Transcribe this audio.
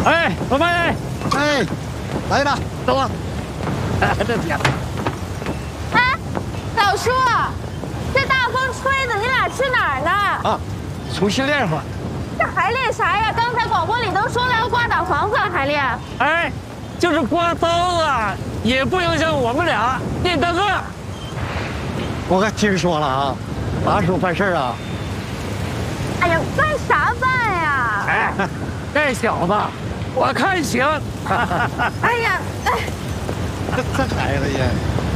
哎，老妹， 哎，来了， 走吧。这天， 哎，老叔，这大风吹的，你俩去哪儿呢？ 啊，出去练会儿。 这还练啥呀？刚才广播里都说了要刮倒房子，还练？ 哎，就是刮刀子，也不影响我们俩练大个。 我可听说了啊，大叔办事啊。 哎呀，办啥办呀？ 哎，这小子，我看行。 哎呀，哎。 这孩子呀。